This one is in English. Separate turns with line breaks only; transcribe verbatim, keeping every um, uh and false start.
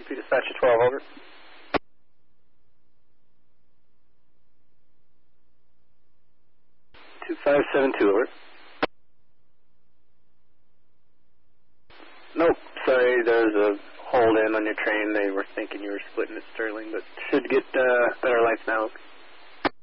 Speed dispatch at twelve, over. two five seven two, over. Nope, sorry, there's a hold in on your train. They were thinking you were splitting at Sterling, but should get uh, better lights now.